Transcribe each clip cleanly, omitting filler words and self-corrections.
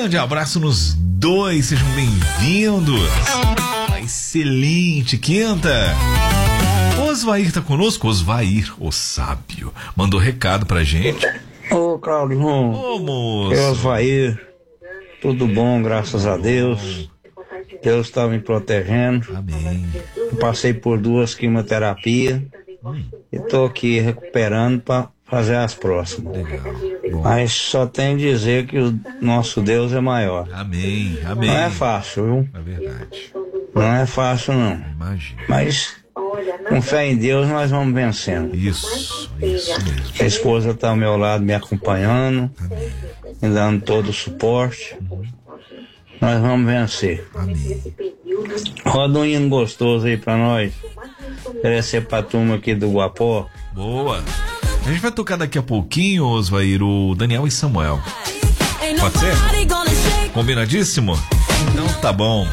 Grande abraço nos dois, sejam bem-vindos. Uma excelente quinta. Osvair tá conosco? Osvair, o sábio, mandou recado pra gente. Ô, Claudio, Ô, moço. é Osvair, tudo bom, graças a Deus. Deus está me protegendo. Amém. Eu passei por 2 quimioterapias e tô aqui recuperando para fazer as próximas. Legal. Bom. Mas só tenho a dizer que o nosso Deus é maior. Amém, amém. Não é fácil, viu? É verdade. Não é fácil, não. Imagina. Mas com fé em Deus nós vamos vencendo. Isso mesmo. A esposa está ao meu lado me acompanhando, Amém. me dando todo o suporte. Nós vamos vencer. Amém. Roda um hino gostoso aí pra nós. Oferecer pra turma aqui do Guapó. Boa. A gente vai tocar daqui a pouquinho, Osvair, o Daniel e Samuel. Pode ser? Combinadíssimo? Então tá bom.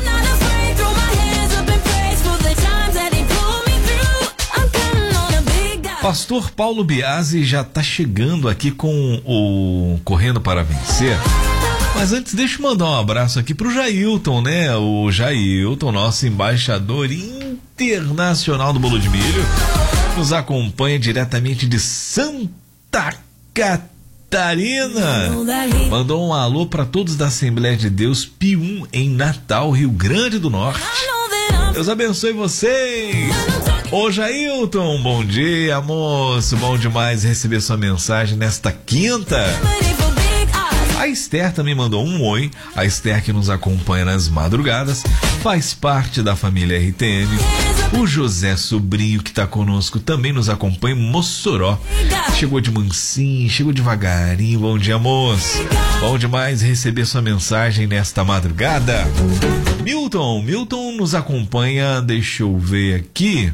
Pastor Paulo Biasi já tá chegando aqui com o Correndo para Vencer. Mas antes, deixa eu mandar um abraço aqui pro Jailton, né? O Jailton, nosso embaixador internacional do Bolo de Milho, nos acompanha diretamente de Santa Catarina. Mandou um alô para todos da Assembleia de Deus P1 em Natal, Rio Grande do Norte. Deus abençoe vocês. Ô Jailton, bom dia, moço. Bom demais receber sua mensagem nesta quinta. A Esther também mandou um oi. A Esther que nos acompanha nas madrugadas, faz parte da família RTM. O José Sobrinho que tá conosco também nos acompanha em Mossoró. Chegou de mansinho, chegou devagarinho. Bom dia, moço. Bom demais receber sua mensagem nesta madrugada. Milton nos acompanha. Deixa eu ver aqui.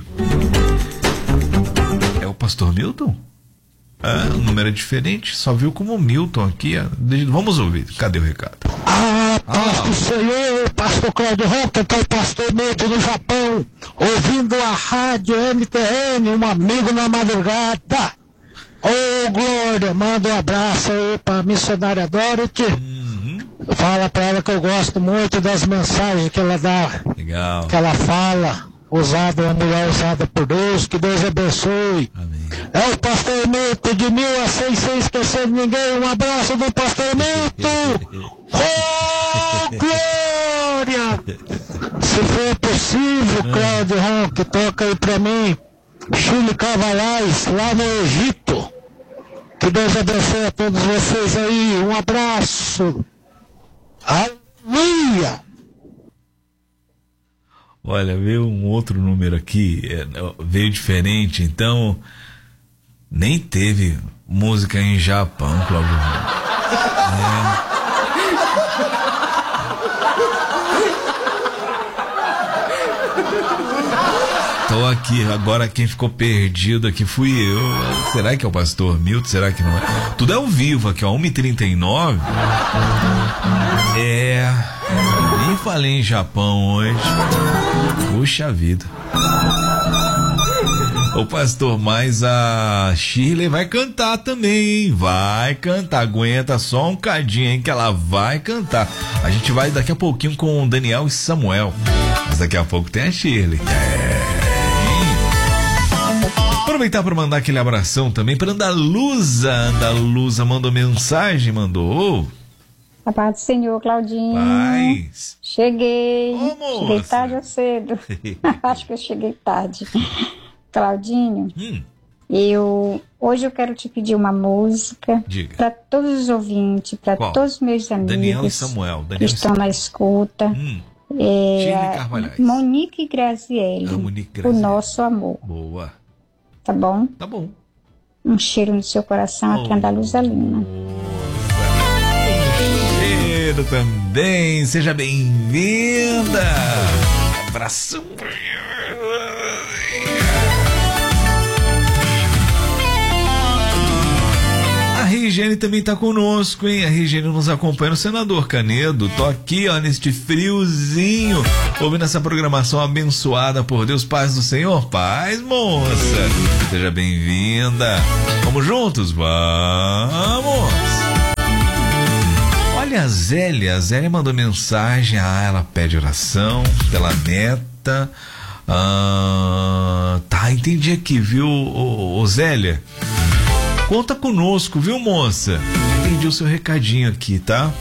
É o pastor Milton? Ah, o número é diferente, só viu como Milton aqui. Vamos ouvir, cadê o recado? Paz do Senhor, pastor Cláudio Roca, que é o pastor Milton no Japão, ouvindo a rádio MTN, um amigo na madrugada. Ô, Glória, manda um abraço aí pra missionária Dorothy. Fala pra ela que eu gosto muito das mensagens que ela dá. Legal. Que ela fala. Uma mulher usada por Deus, que Deus abençoe. Amém. É o pastor Milton de 1600, sem esquecer de ninguém. Um abraço do pastor Milton. Oh, glória! Se for possível, Cláudio Ronque, toca aí pra mim Chile Cavalais, lá no Egito. Que Deus abençoe a todos vocês aí. Um abraço. Aleluia! Olha, veio um outro número aqui, veio diferente, então nem teve música em Japão, Cláudio. Tô aqui, agora quem ficou perdido aqui fui eu. Será que é o pastor Milton? Será que não é? Tudo é ao vivo aqui, ó, 1h39. Nem falei em Japão hoje. Puxa vida. Ô pastor, mas a Shirley vai cantar também, hein? Vai cantar, aguenta só um cadinho, hein, que ela vai cantar. A gente vai daqui a pouquinho com o Daniel e Samuel, mas daqui a pouco tem a Shirley. Aproveitar para mandar aquele abração também para Andaluza. Andaluza mandou mensagem, mandou. A paz do Senhor, Claudinho. Paz. Cheguei. Ô, cheguei tarde ou cedo? Acho que eu cheguei tarde. Claudinho, hoje eu quero te pedir uma música para todos os ouvintes, para todos os meus amigos. Daniel e Samuel. Que estão na escuta. Monique e Graziele. O nosso amor. Boa. Tá bom? Tá bom. Um cheiro no seu coração aqui, Andaluza Lima. Também, seja bem-vinda. Abração. A Regiane também tá conosco, hein? A Regiane nos acompanha no Senador Canedo. Tô aqui, ó, neste friozinho, ouvindo essa programação abençoada por Deus. Paz do Senhor, paz, moça. Seja bem-vinda. Vamos juntos? Vamos. Olha, a Zélia mandou mensagem. Ela pede oração pela neta. Tá, entendi aqui, viu, Zélia? Conta conosco, viu, moça? Entendi o seu recadinho aqui, tá?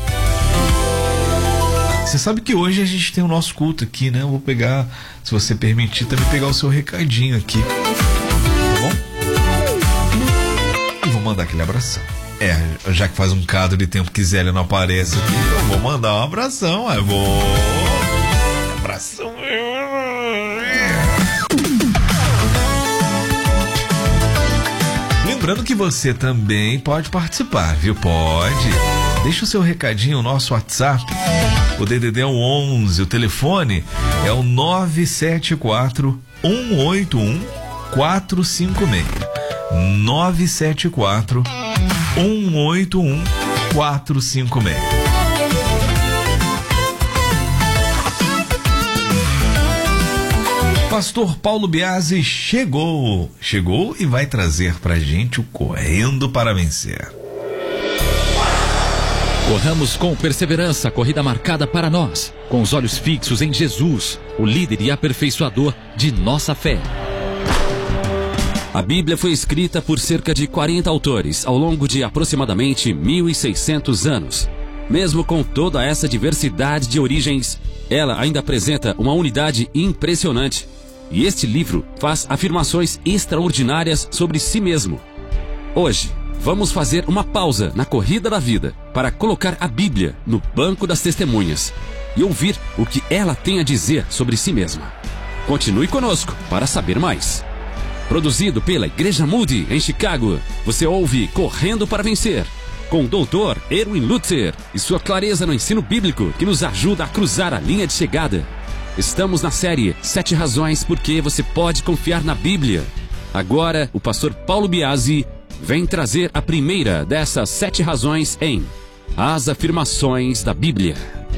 Você sabe que hoje a gente tem o nosso culto aqui, né? Eu vou pegar, se você permitir, também pegar o seu recadinho aqui. Tá bom? E vou mandar aquele abração. Já que faz um cadro de tempo que Zélia não aparece aqui, eu vou mandar um abração. Abração. Lembrando que você também pode participar, viu? Pode. Deixa o seu recadinho no nosso WhatsApp. O DDD é o 11, o telefone é o 974 181 456. 974 181 456. Pastor Paulo Biasi chegou e vai trazer pra gente o Correndo para Vencer. Corramos com perseverança a corrida marcada para nós, com os olhos fixos em Jesus, o líder e aperfeiçoador de nossa fé. A Bíblia foi escrita por cerca de 40 autores ao longo de aproximadamente 1.600 anos. Mesmo com toda essa diversidade de origens, ela ainda apresenta uma unidade impressionante. E este livro faz afirmações extraordinárias sobre si mesmo. Hoje, vamos fazer uma pausa na corrida da vida para colocar a Bíblia no banco das testemunhas e ouvir o que ela tem a dizer sobre si mesma. Continue conosco para saber mais. Produzido pela Igreja Moody em Chicago, você ouve Correndo para Vencer, com o Dr. Erwin Lutzer e sua clareza no ensino bíblico que nos ajuda a cruzar a linha de chegada. Estamos na série 7 razões por que você pode confiar na Bíblia. Agora, o pastor Paulo Biasi vem trazer a primeira dessas 7 razões em As Afirmações da Bíblia.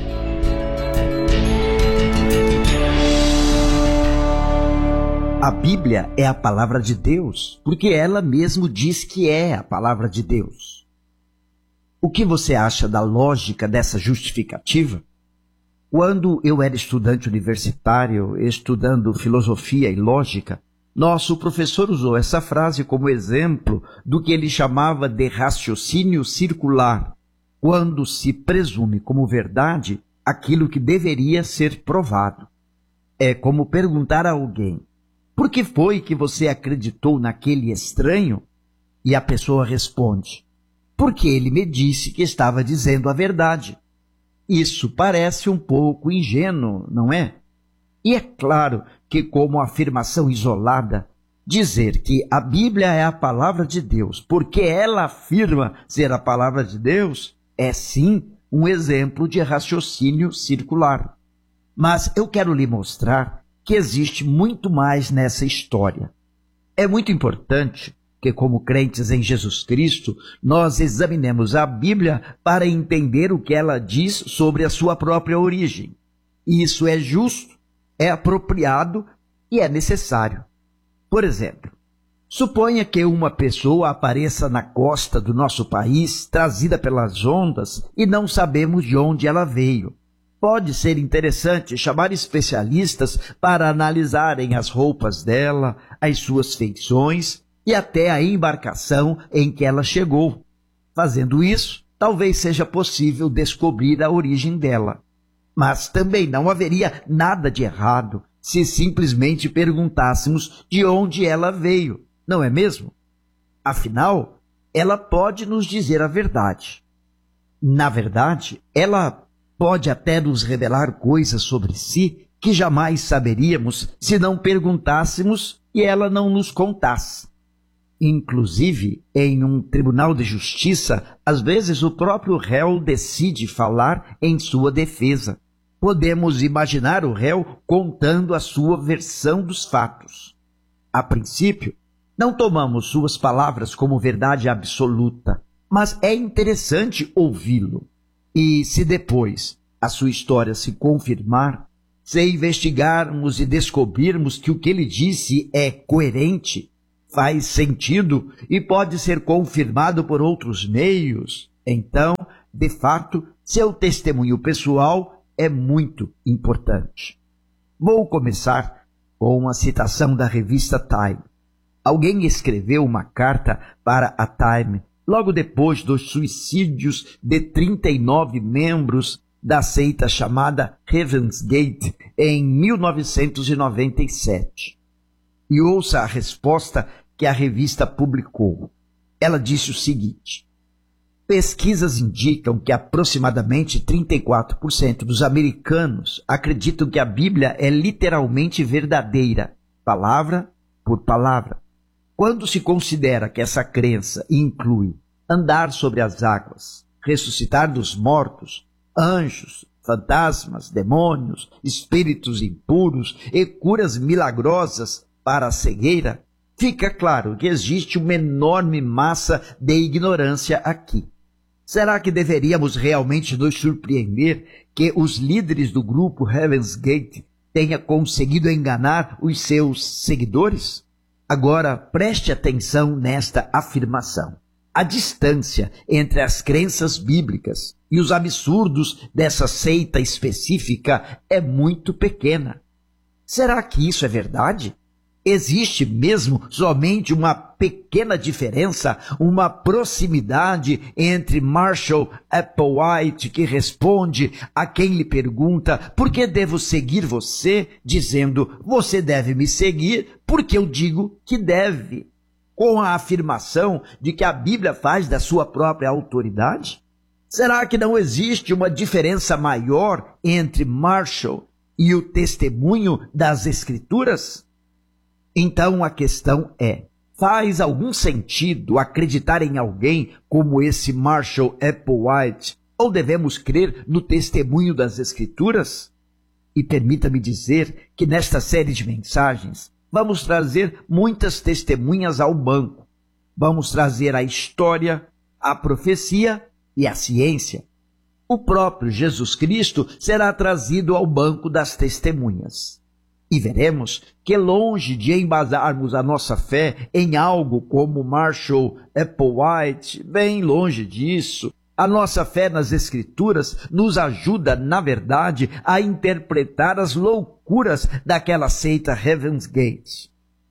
A Bíblia é a palavra de Deus, porque ela mesmo diz que é a palavra de Deus. O que você acha da lógica dessa justificativa? Quando eu era estudante universitário, estudando filosofia e lógica, nosso professor usou essa frase como exemplo do que ele chamava de raciocínio circular, quando se presume como verdade aquilo que deveria ser provado. É como perguntar a alguém: por que foi que você acreditou naquele estranho? E a pessoa responde: porque ele me disse que estava dizendo a verdade. Isso parece um pouco ingênuo, não é? E é claro que, como afirmação isolada, dizer que a Bíblia é a palavra de Deus, porque ela afirma ser a palavra de Deus, é sim um exemplo de raciocínio circular. Mas eu quero lhe mostrar que existe muito mais nessa história. É muito importante que, como crentes em Jesus Cristo, nós examinemos a Bíblia para entender o que ela diz sobre a sua própria origem. E isso é justo, é apropriado e é necessário. Por exemplo, suponha que uma pessoa apareça na costa do nosso país, trazida pelas ondas, e não sabemos de onde ela veio. Pode ser interessante chamar especialistas para analisarem as roupas dela, as suas feições e até a embarcação em que ela chegou. Fazendo isso, talvez seja possível descobrir a origem dela. Mas também não haveria nada de errado se simplesmente perguntássemos de onde ela veio, não é mesmo? Afinal, ela pode nos dizer a verdade. Na verdade, ela pode até nos revelar coisas sobre si que jamais saberíamos se não perguntássemos e ela não nos contasse. Inclusive, em um tribunal de justiça, às vezes o próprio réu decide falar em sua defesa. Podemos imaginar o réu contando a sua versão dos fatos. A princípio, não tomamos suas palavras como verdade absoluta, mas é interessante ouvi-lo. E se depois a sua história se confirmar, se investigarmos e descobrirmos que o que ele disse é coerente, faz sentido e pode ser confirmado por outros meios, então de fato, seu testemunho pessoal é muito importante. Vou começar com uma citação da revista Time. Alguém escreveu uma carta para a Time logo depois dos suicídios de 39 membros da seita chamada Heaven's Gate em 1997. E ouça a resposta que a revista publicou. Ela disse o seguinte: pesquisas indicam que aproximadamente 34% dos americanos acreditam que a Bíblia é literalmente verdadeira, palavra por palavra. Quando se considera que essa crença inclui andar sobre as águas, ressuscitar dos mortos, anjos, fantasmas, demônios, espíritos impuros e curas milagrosas para a cegueira, fica claro que existe uma enorme massa de ignorância aqui. Será que deveríamos realmente nos surpreender que os líderes do grupo Heaven's Gate tenham conseguido enganar os seus seguidores? Agora, preste atenção nesta afirmação. A distância entre as crenças bíblicas e os absurdos dessa seita específica é muito pequena. Será que isso é verdade? Existe mesmo somente uma pequena diferença, uma proximidade entre Marshall Applewhite, que responde a quem lhe pergunta por que devo seguir você, dizendo você deve me seguir porque eu digo que deve, com a afirmação de que a Bíblia faz da sua própria autoridade? Será que não existe uma diferença maior entre Marshall e o testemunho das Escrituras? Então a questão é, faz algum sentido acreditar em alguém como esse Marshall Applewhite, ou devemos crer no testemunho das Escrituras? E permita-me dizer que nesta série de mensagens vamos trazer muitas testemunhas ao banco. Vamos trazer a história, a profecia e a ciência. O próprio Jesus Cristo será trazido ao banco das testemunhas. E veremos que, longe de embasarmos a nossa fé em algo como Marshall Applewhite, bem longe disso, a nossa fé nas Escrituras nos ajuda, na verdade, a interpretar as loucuras daquela seita Heaven's Gate.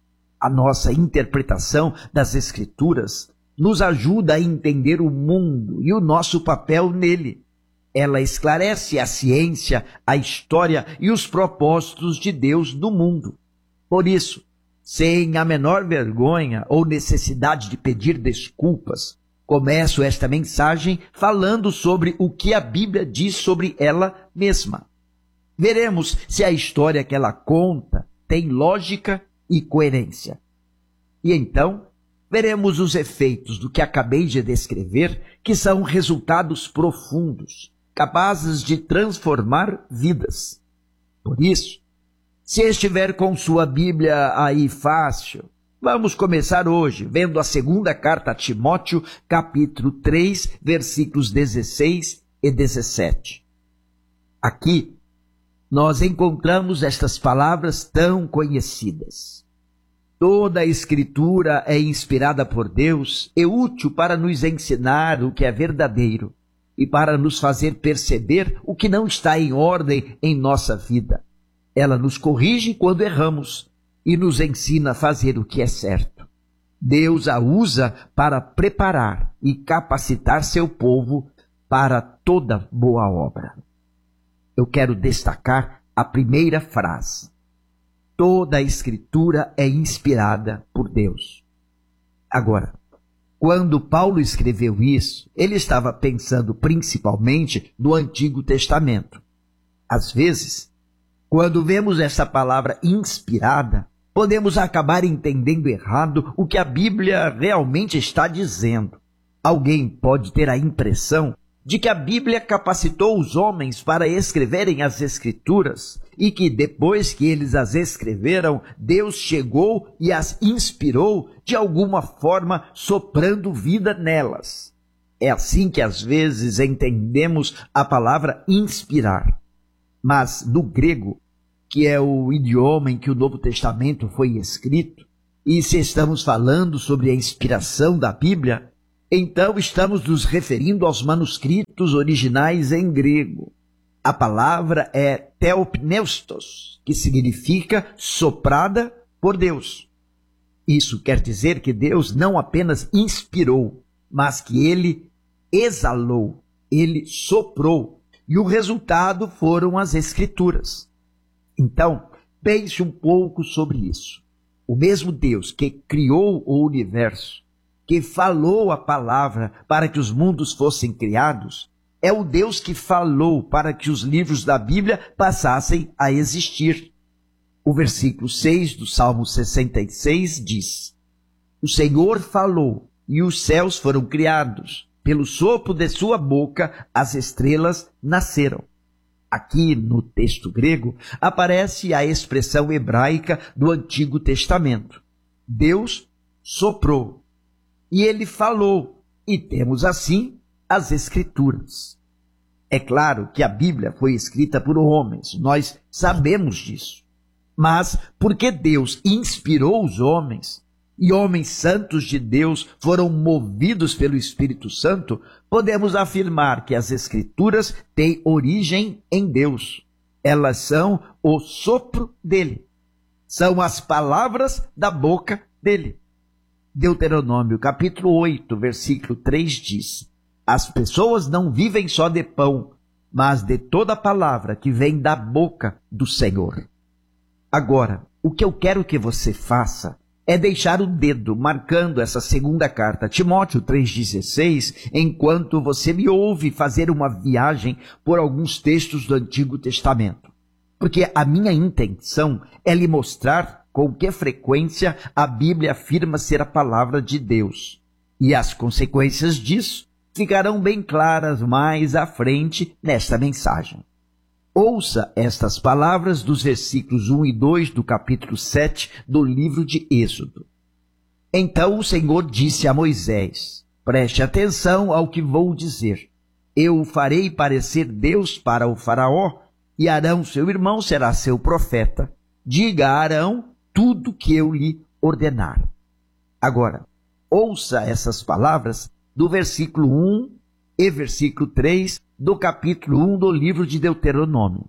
A nossa interpretação das Escrituras nos ajuda a entender o mundo e o nosso papel nele. Ela esclarece a ciência, a história e os propósitos de Deus no mundo. Por isso, sem a menor vergonha ou necessidade de pedir desculpas, começo esta mensagem falando sobre o que a Bíblia diz sobre ela mesma. Veremos se a história que ela conta tem lógica e coerência. E então, veremos os efeitos do que acabei de descrever, que são resultados profundos, capazes de transformar vidas. Por isso, se estiver com sua Bíblia aí fácil, vamos começar hoje vendo a segunda carta a Timóteo, capítulo 3, versículos 16 e 17. Aqui, nós encontramos estas palavras tão conhecidas. Toda a Escritura é inspirada por Deus e útil para nos ensinar o que é verdadeiro e para nos fazer perceber o que não está em ordem em nossa vida. Ela nos corrige quando erramos e nos ensina a fazer o que é certo. Deus a usa para preparar e capacitar seu povo para toda boa obra. Eu quero destacar a primeira frase. Toda a Escritura é inspirada por Deus. Agora, quando Paulo escreveu isso, ele estava pensando principalmente no Antigo Testamento. Às vezes, quando vemos essa palavra inspirada, podemos acabar entendendo errado o que a Bíblia realmente está dizendo. Alguém pode ter a impressão de que a Bíblia capacitou os homens para escreverem as Escrituras e que depois que eles as escreveram, Deus chegou e as inspirou de alguma forma, soprando vida nelas. É assim que às vezes entendemos a palavra inspirar. Mas no grego, que é o idioma em que o Novo Testamento foi escrito, e se estamos falando sobre a inspiração da Bíblia, Então estamos nos referindo aos manuscritos originais em grego. A palavra é theopneustos, que significa soprada por Deus. Isso quer dizer que Deus não apenas inspirou, mas que ele exalou, ele soprou, e o resultado foram as Escrituras. Então, pense um pouco sobre isso. O mesmo Deus que criou o universo, que falou a palavra para que os mundos fossem criados, é o Deus que falou para que os livros da Bíblia passassem a existir. O versículo 6 do Salmo 66 diz: O Senhor falou e os céus foram criados. Pelo sopro de sua boca as estrelas nasceram. Aqui no texto grego aparece a expressão hebraica do Antigo Testamento. Deus soprou e ele falou, e temos assim as Escrituras. É claro que a Bíblia foi escrita por homens, nós sabemos disso. Mas porque Deus inspirou os homens, e homens santos de Deus foram movidos pelo Espírito Santo, podemos afirmar que as Escrituras têm origem em Deus. Elas são o sopro dele. São as palavras da boca dele. Deuteronômio capítulo 8, versículo 3 diz: As pessoas não vivem só de pão, mas de toda palavra que vem da boca do Senhor. Agora, o que eu quero que você faça é deixar o dedo marcando essa segunda carta, Timóteo 3,16, enquanto você me ouve fazer uma viagem por alguns textos do Antigo Testamento. Porque a minha intenção é lhe mostrar com que frequência a Bíblia afirma ser a palavra de Deus. E as consequências disso ficarão bem claras mais à frente nesta mensagem. Ouça estas palavras dos versículos 1 e 2 do capítulo 7 do livro de Êxodo. Então o Senhor disse a Moisés: Preste atenção ao que vou dizer. Eu o farei parecer Deus para o faraó, e Arão, seu irmão, será seu profeta. Diga a Arão tudo que eu lhe ordenar. Agora, ouça essas palavras do versículo 1 e versículo 3 do capítulo 1 do livro de Deuteronômio.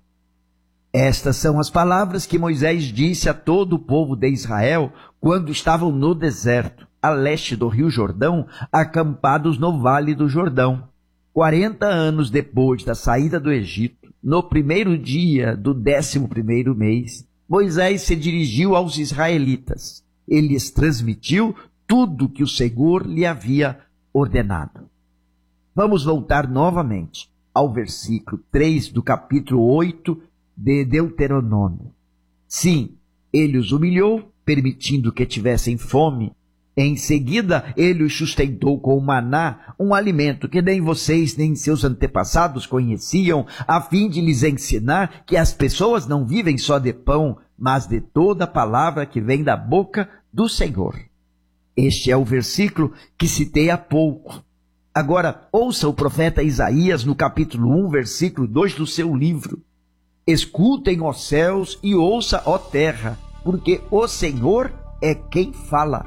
Estas são as palavras que Moisés disse a todo o povo de Israel quando estavam no deserto, a leste do rio Jordão, acampados no vale do Jordão. 40 anos depois da saída do Egito, no primeiro dia do 11º mês, Moisés se dirigiu aos israelitas. Ele lhes transmitiu tudo que o Senhor lhe havia ordenado. Vamos voltar novamente ao versículo 3 do capítulo 8 de Deuteronômio. Sim, ele os humilhou, permitindo que tivessem fome. Em seguida, ele os sustentou com o maná, um alimento que nem vocês nem seus antepassados conheciam, a fim de lhes ensinar que as pessoas não vivem só de pão, mas de toda palavra que vem da boca do Senhor. Este é o versículo que citei há pouco. Agora, ouça o profeta Isaías no capítulo 1, versículo 2 do seu livro. Escutem, ó céus, e ouça, ó terra, porque o Senhor é quem fala.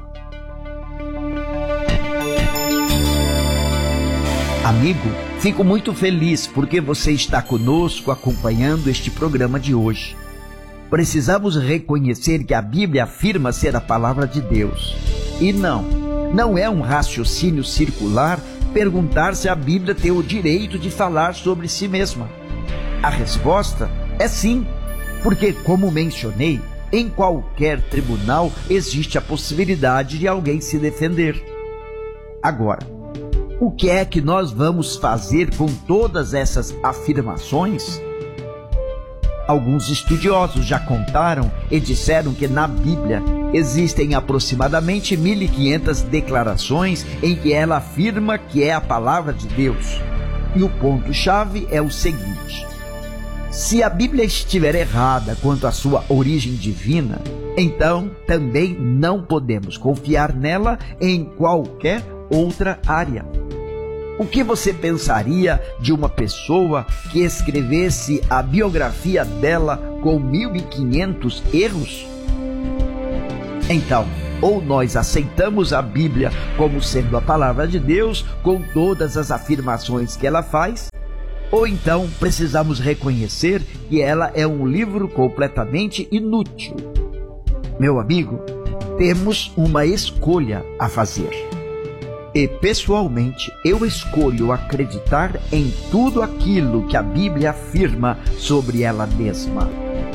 Amigo, fico muito feliz porque você está conosco acompanhando este programa de hoje. Precisamos reconhecer que a Bíblia afirma ser a palavra de Deus. E não é um raciocínio circular perguntar se a Bíblia tem o direito de falar sobre si mesma. A resposta é sim, porque, como mencionei, em qualquer tribunal existe a possibilidade de alguém se defender. Agora, o que é que nós vamos fazer com todas essas afirmações? Alguns estudiosos já contaram e disseram que na Bíblia existem aproximadamente 1.500 declarações em que ela afirma que é a palavra de Deus. E o ponto-chave é o seguinte: se a Bíblia estiver errada quanto à sua origem divina, então também não podemos confiar nela em qualquer outra área. O que você pensaria de uma pessoa que escrevesse a biografia dela com 1.500 erros? Então, Ou nós aceitamos a Bíblia como sendo a palavra de Deus, com todas as afirmações que ela faz, ou então precisamos reconhecer que ela é um livro completamente inútil. Meu amigo, temos uma escolha a fazer. E, pessoalmente, eu escolho acreditar em tudo aquilo que a Bíblia afirma sobre ela mesma.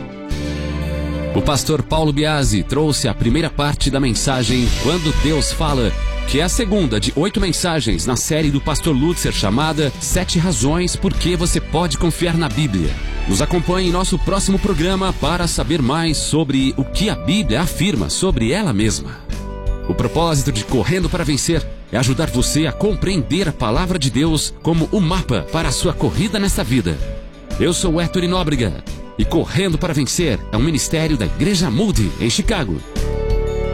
O pastor Paulo Biasi trouxe a primeira parte da mensagem Quando Deus Fala, que é a segunda de 8 mensagens na série do pastor Lutzer chamada 7 razões por que você pode confiar na Bíblia. Nos acompanhe em nosso próximo programa para saber mais sobre o que a Bíblia afirma sobre ela mesma. O propósito de Correndo para Vencer é ajudar você a compreender a palavra de Deus como o mapa para a sua corrida nesta vida. Eu sou Héctor Nóbrega e Correndo para Vencer é um ministério da Igreja Moody, em Chicago.